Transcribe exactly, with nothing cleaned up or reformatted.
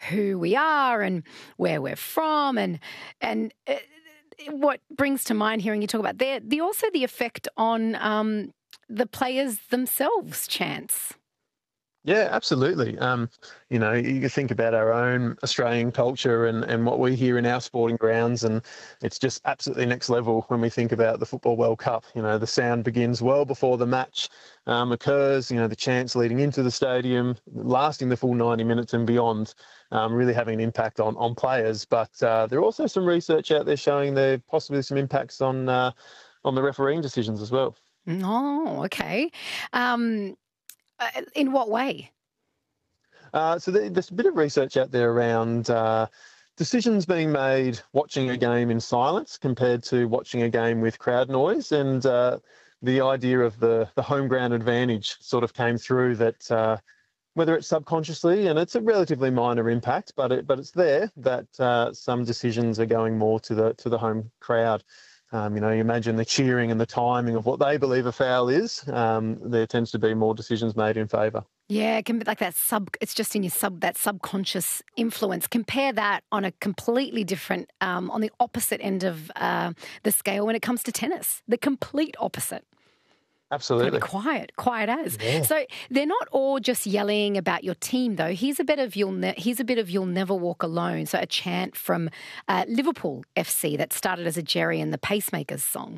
who we are and where we're from, and and uh, what brings to mind hearing you talk about there, the also the effect on um, the players themselves, Chance. Yeah, absolutely. Um, you know, you think about our own Australian culture and, and what we hear in our sporting grounds, and it's just absolutely next level when we think about the Football World Cup. You know, the sound begins well before the match um, occurs, you know, the chants leading into the stadium, lasting the full ninety minutes and beyond, um, really having an impact on, on players. But uh, there are also some research out there showing there possibly some impacts on, uh, on the refereeing decisions as well. Oh, okay. Um, uh, in what way? Uh, so there, there's a bit of research out there around uh, decisions being made watching a game in silence compared to watching a game with crowd noise. And uh, the idea of the, the home ground advantage sort of came through that uh, whether it's subconsciously, and it's a relatively minor impact, but it, but it's there, that uh, some decisions are going more to the to the home crowd. Um, you know, you imagine the cheering and the timing of what they believe a foul is. Um, there tends to be more decisions made in favour. Yeah, it can be like that sub, it's just in your sub, that subconscious influence. Compare that on a completely different, um, on the opposite end of uh, the scale when it comes to tennis, the complete opposite. Absolutely. Quiet, quiet as. Yeah. So they're not all just yelling about your team, though. Here's a bit of you'll. Ne- here's a bit of "You'll Never Walk Alone." So a chant from uh, Liverpool F C that started as a Jerry and the Pacemakers song.